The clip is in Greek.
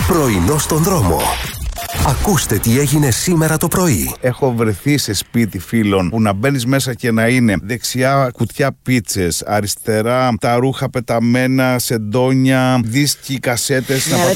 Πρωινό στον δρόμο. Ακούστε τι έγινε σήμερα το πρωί. Έχω βρεθεί σε σπίτι φίλων που να μπαίνεις μέσα και να είναι δεξιά κουτιά πίτσες, αριστερά τα ρούχα πεταμένα, σεντόνια, δίσκοι, κασέτες.